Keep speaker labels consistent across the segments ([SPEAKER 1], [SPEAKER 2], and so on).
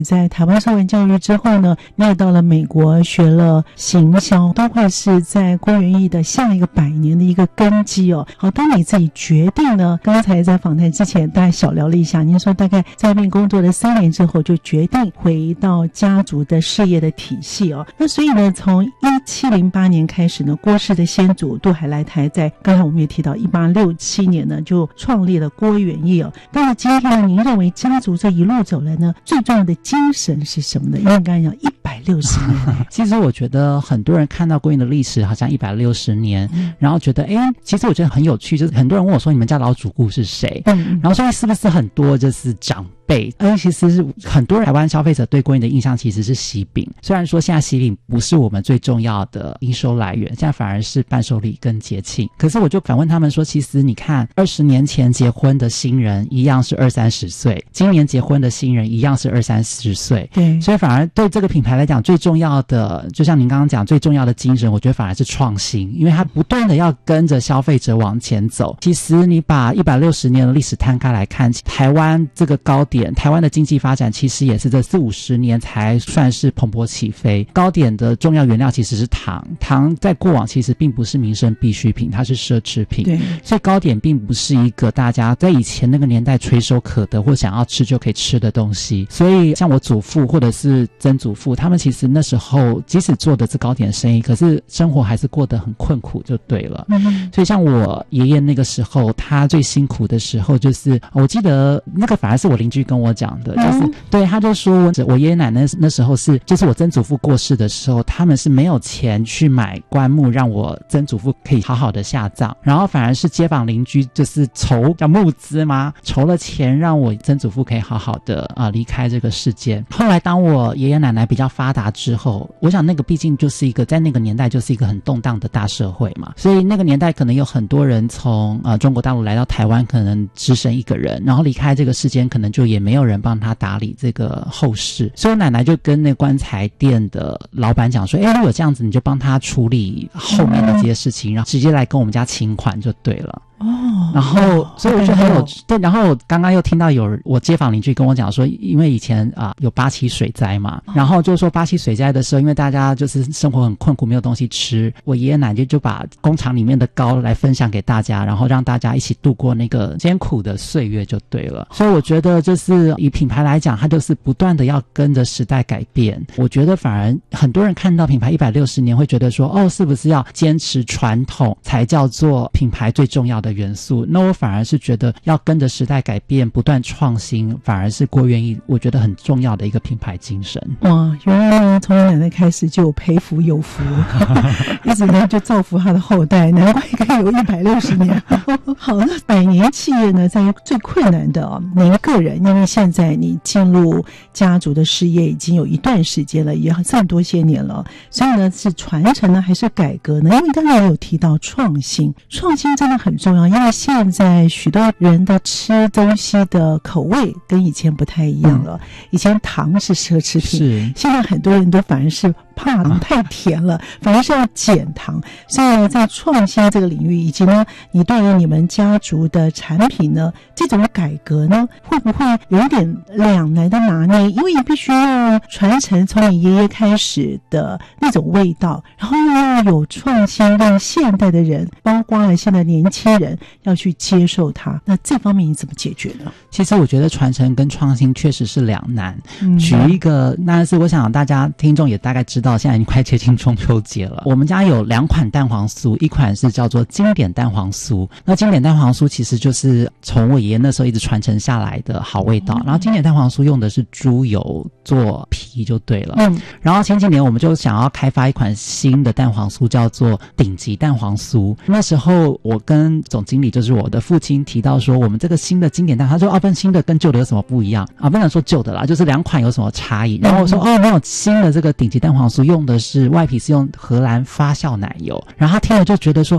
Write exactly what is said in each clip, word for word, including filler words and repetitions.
[SPEAKER 1] 在台湾受完教育之后呢，你也到了美国学了行销，都会是在郭元益的下一个百年的一个根基哦。好，当你自己决定呢，刚才在访谈之前大概小聊了一下，您说大概在那边工作了三年之后就决定回到家族的事业的体系哦。那所以呢，从一七零八年开始呢，郭氏的先祖杜海来台，在刚才我们也提到一八六七年呢就创立了郭元益哦。到了今天呢，您认为家族这一路走来呢，最重要的精神是什么呢？因为刚才讲一百六十年
[SPEAKER 2] 其实我觉得很多人看到郭元益的历史好像一百六十年、嗯、然后觉得诶其实我觉得很有趣，就是很多人问我说你们家老主顾是谁、嗯、然后说是不是很多就是长辈，而其实是很多台湾消费者对郭元益的印象其实是喜饼，虽然说现在喜饼不是我们最重要的营收来源，现在反而是伴手礼跟节庆，可是我就反问他们说，其实你看二十年前结婚的新人一样是二三十岁，今年结婚的新人一样是二三十岁，对，所以反而对这个品牌来讲最重要的，就像您刚刚讲最重要的精神，我觉得反而是创新，因为它不断的要跟着消费者往前走。其实你把一百六十年的历史摊开来看，台湾这个高点，台湾的经济发展其实也是这四五十年才算是蓬勃起飞。糕点的重要原料其实是糖，糖在过往其实并不是民生必需品，它是奢侈品，对，所以糕点并不是一个大家在以前那个年代垂手可得或想要吃就可以吃的东西。所以像我祖父或者是曾祖父，他们其实那时候即使做的是糕点生意，可是生活还是过得很困苦就对了、嗯、所以像我爷爷那个时候，他最辛苦的时候就是我记得那个反而是我邻居跟我讲的，就是、嗯、对，他就说我爷爷奶奶那时候是就是我曾祖父过世的时候，他们是没有钱去买棺木让我曾祖父可以好好的下葬，然后反而是街坊邻居就是筹叫募资嘛，筹了钱让我曾祖父可以好好的啊、呃、离开这个世界。后来当我爷爷奶奶比较发达之后，我想那个毕竟就是一个在那个年代就是一个很动荡的大社会嘛，所以那个年代可能有很多人从呃中国大陆来到台湾，可能只剩一个人，然后离开这个世间可能就也没有人帮他打理这个后事，所以我奶奶就跟那棺材店的老板讲说，诶，如果这样子你就帮他处理后面的这些事情，然后直接来跟我们家请款就对了。哦，然后所以我觉得很有对，然后刚刚又听到有我街坊邻居跟我讲说，因为以前啊有八七水灾嘛，然后就说八七水灾的时候，因为大家就是生活很困苦，没有东西吃，我爷爷奶奶就把工厂里面的糕来分享给大家，然后让大家一起度过那个艰苦的岁月就对了。所以我觉得就是以品牌来讲，它就是不断的要跟着时代改变。我觉得反而很多人看到品牌一百六十年会觉得说，哦，是不是要坚持传统才叫做品牌最重要的元素？那我反而是觉得要跟着时代改变，不断创新，反而是郭元益我觉得很重要的一个品牌精神。哇，原来呢从奶奶开始就有培福有福一直呢就造福他的后代，难怪可以有一百六十年好，那百年企业呢在最困难的哦，您个人因为现在你进入家族的事业已经有一段时间了，也这么多些年了，所以呢是传承呢还是改革呢？因为刚才有提到创新，创新真的很重要，因为现在许多人的吃东西的口味跟以前不太一样了、嗯、以前糖是奢侈品，是现在很多人都反而是怕糖太甜了、啊、反而是要减糖。所以呢在创新这个领域，以及呢你对于你们家族的产品呢这种改革呢，会不会有一点两难的拿捏？因为你必须要传承从你爷爷开始的那种味道，然后又要有创新，让现代的人包括了现在年轻人要去接受它，那这方面你怎么解决呢？其实我觉得传承跟创新确实是两难、嗯、举一个，那是我想大家听众也大概知道，现在已经快接近中秋节了，我们家有两款蛋黄酥，一款是叫做经典蛋黄酥，那经典蛋黄酥其实就是从我爷爷那时候一直传承下来的好味道、嗯、然后经典蛋黄酥用的是猪油做皮就对了，嗯，然后前几年我们就想要开发一款新的蛋黄酥，叫做顶级蛋黄酥。那时候我跟总经理就是我的父亲提到说，我们这个新的经典蛋，他说哦，不，新的跟旧的有什么不一样啊？不能说旧的啦，就是两款有什么差异。然后我说哦，没有，新的这个顶级蛋黄酥用的是外皮是用荷兰发酵奶油，然后他听了就觉得说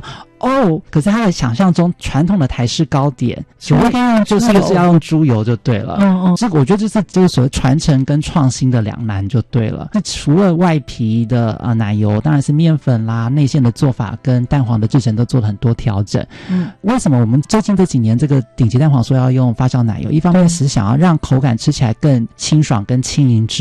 [SPEAKER 2] 哦，可是他的想象中传统的台式糕点所谓就是就是要用猪油就对了。嗯嗯，这个我觉得就是就是所谓传承跟创新的两难就对了。那除了外皮的呃奶油，当然是面粉啦，内馅的做法跟蛋黄的制成都做了很多调整。嗯，为什么我们最近这几年这个顶级蛋黄说要用发酵奶油？一方面是想要让口感吃起来更清爽跟轻盈